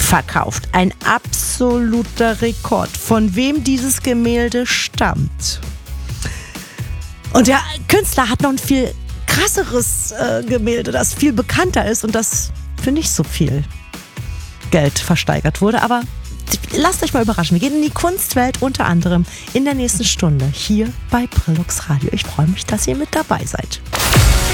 verkauft. Ein absoluter Rekord. Von wem dieses Gemälde stammt. Und der Künstler hat noch ein viel krasseres Gemälde, das viel bekannter ist und das für nicht so viel Geld versteigert wurde. Aber lasst euch mal überraschen. Wir gehen in die Kunstwelt, unter anderem in der nächsten Stunde hier bei Brillux Radio. Ich freue mich, dass ihr mit dabei seid.